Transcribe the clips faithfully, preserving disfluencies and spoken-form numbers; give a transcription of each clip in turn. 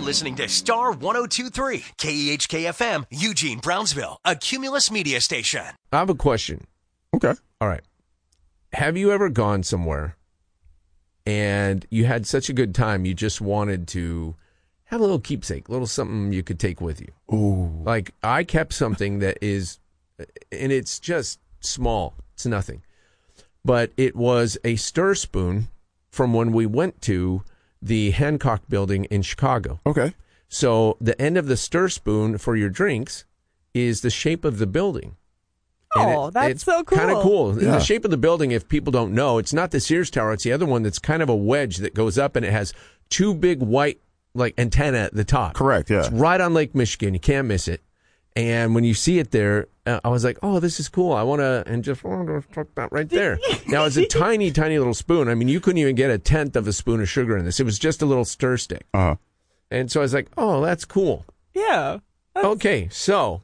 listening to Star one oh two point three, K E H K F M, Eugene, Brownsville, a Cumulus media station. I have a question. Okay. All right. Have you ever gone somewhere and you had such a good time you just wanted to have a little keepsake, a little something you could take with you? Ooh. Like, I kept something that is, and it's just small. It's nothing. But it was a stir spoon from when we went to the Hancock Building in Chicago. Okay. So the end of the stir spoon for your drinks is the shape of the building. And Oh, it, that's it's so cool. Kind of cool. Yeah. The shape of the building, if people don't know, it's not the Sears Tower. It's the other one that's kind of a wedge that goes up, and it has two big white like antenna at the top. Correct, yeah. It's right on Lake Michigan. You can't miss it. And when you see it there, uh, I was like, oh, this is cool. I want to, and just want to talk about right there. Now, it's a tiny, tiny little spoon. I mean, you couldn't even get a tenth of a spoon of sugar in this. It was just a little stir stick. Uh-huh. And so I was like, oh, that's cool. Yeah. Okay, so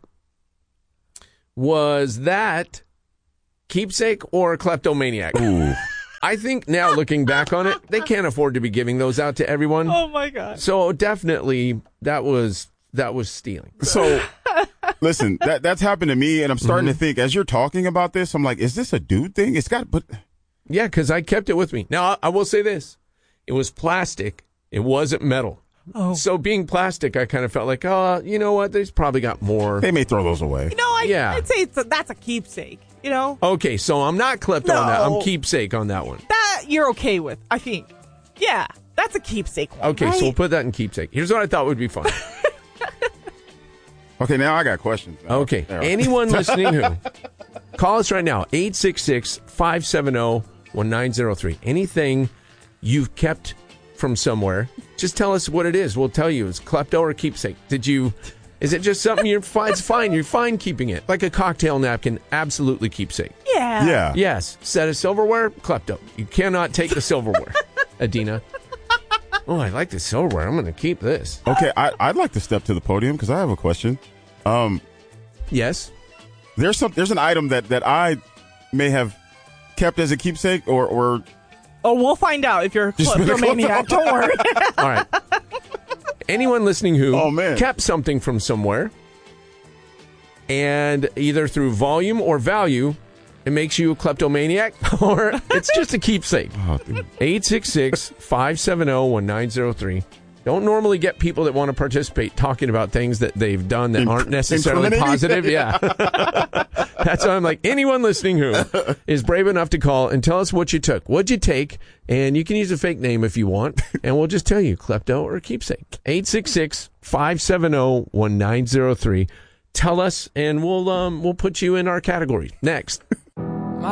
was that keepsake or kleptomaniac? Ooh. I think now looking back on it, they can't afford to be giving those out to everyone. Oh my God. So definitely that was that was stealing. So, listen, that that's happened to me, and I'm starting Mm-hmm. to think, as you're talking about this, I'm like, is this a dude thing? It's got, but Yeah, because I kept it with me. Now, I, I will say this. It was plastic. It wasn't metal. Oh. So being plastic, I kind of felt like, oh, you know what? They've probably got more. they may throw those away. You know, I, Yeah. I'd say it's a, that's a keepsake. You know, Okay, so I'm not klepto on that. I'm No. keepsake on that one. that you're okay with, I think. Yeah, that's a keepsake one. Okay, right? so we'll put that in keepsake. Here's what I thought would be fun. Okay, now I got questions. now. Okay. There. Anyone listening who, call us right now, eight six six, five seven zero, one nine zero three. Anything you've kept from somewhere, just tell us what it is. We'll tell you. It's klepto or keepsake. Did you, is it just something you're fine? It's fine. You're fine keeping it. Like a cocktail napkin, absolutely keepsake. Yeah. Yeah. Yes. Set of silverware, klepto. You cannot take the silverware, Adina. Oh, I like the silverware. I'm going to keep this. Okay, I, I'd like to step to the podium because I have a question. Um, Yes. there's some there's an item that, that I may have kept as a keepsake, or or Oh, we'll find out if you're a Just been a kleptomaniac. Don't worry. All right. Anyone listening who Oh, man. kept something from somewhere, and either through volume or value, it makes you a kleptomaniac, or it's just a keepsake. oh, dude. eight six six, five seven zero, one nine zero three. Don't normally get people that want to participate talking about things that they've done that Inc- aren't necessarily incriminating? positive. Yeah. That's why I'm like, anyone listening who is brave enough to call and tell us what you took. What'd you take? And you can use a fake name if you want, and we'll just tell you, klepto or keepsake. eight six six, five seven zero, one nine zero three. Tell us, and we'll um we'll put you in our category. Next.